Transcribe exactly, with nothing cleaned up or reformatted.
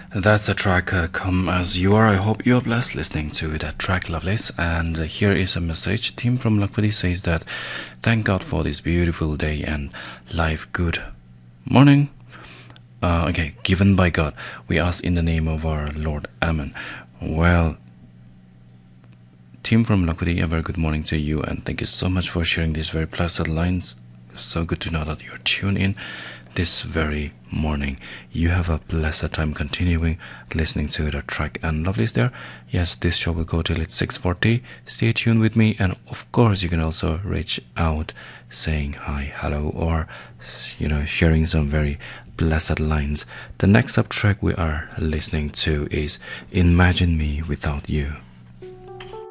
That's a track, uh, Come As You Are. I hope you are blessed listening to that track, Lovelace. And uh, here is a message. Tim from Lakpati says that, thank God for this beautiful day and life. Good morning. Uh, okay, given by God, we ask in the name of our Lord. Amen. Well, Tim from Lakpati, a very good morning to you, and thank you so much for sharing these very pleasant lines. So good to know that you're tuned in this very morning. You have a blessed time continuing listening to the track. And Lovely's there. Yes, this show will go till it's six forty. Stay tuned with me, and of course you can also reach out saying hi, hello, or you know, sharing some very blessed lines. The next sub track we are listening to is Imagine Me Without You.